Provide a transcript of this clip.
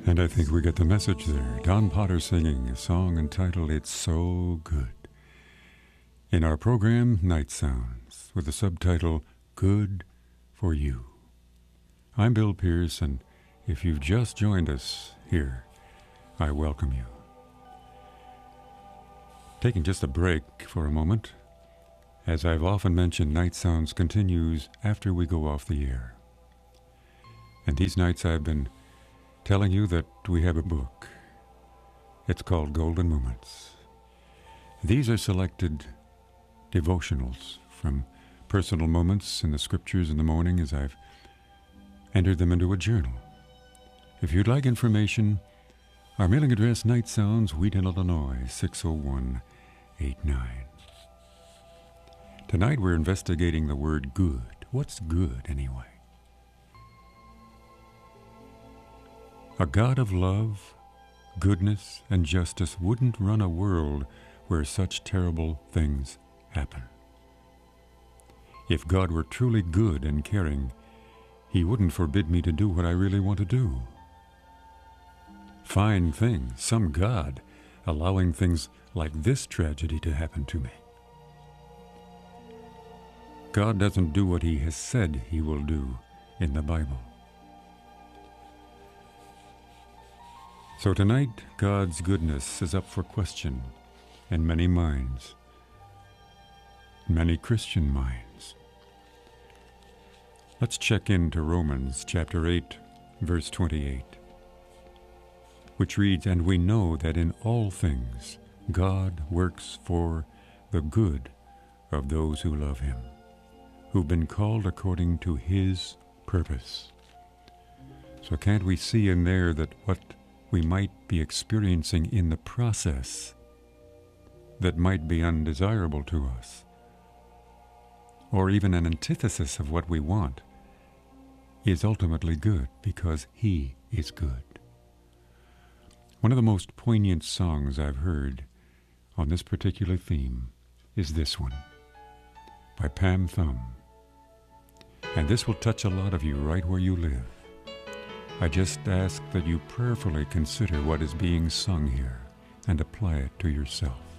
And I think we get the message there. Don Potter singing a song entitled It's So Good. In our program, Night Sounds, with the subtitle Good for You. I'm Bill Pierce, and if you've just joined us here, I welcome you. Taking just a break for a moment. As I've often mentioned, Night Sounds continues after we go off the air. And these nights I've been telling you that we have a book. It's called Golden Moments. These are selected devotionals from personal moments in the scriptures in the morning as I've entered them into a journal. If you'd like information, our mailing address, Night Sounds, Wheaton, Illinois, 60189. Tonight we're investigating the word good. What's good anyway? A God of love, goodness, and justice wouldn't run a world where such terrible things happen. If God were truly good and caring, He wouldn't forbid me to do what I really want to do. Fine thing, some God allowing things like this tragedy to happen to me. God doesn't do what He has said He will do in the Bible. So tonight, God's goodness is up for question in many minds, many Christian minds. Let's check into Romans chapter 8, verse 28, which reads, "And we know that in all things God works for the good of those who love Him, who've been called according to His purpose." So can't we see in there that what we might be experiencing in the process that might be undesirable to us, or even an antithesis of what we want, is ultimately good because He is good. One of the most poignant songs I've heard on this particular theme is this one, by Pam Thum. And this will touch a lot of you right where you live. I just ask that you prayerfully consider what is being sung here and apply it to yourself.